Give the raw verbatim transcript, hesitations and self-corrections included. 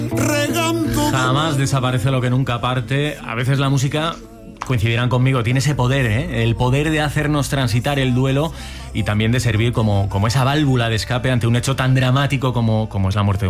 Jamás desaparece lo que nunca parte. A veces la música, coincidirán conmigo, tiene ese poder, ¿eh? El poder de hacernos transitar el duelo y también de servir como, como esa válvula de escape ante un hecho tan dramático como, como es la muerte de un